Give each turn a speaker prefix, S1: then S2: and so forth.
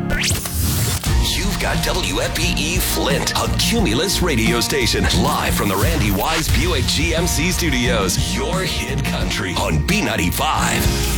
S1: You've got WFPE Flint, a Cumulus radio station, live from the Randy Wise Buick GMC studios. Your hit country on B95.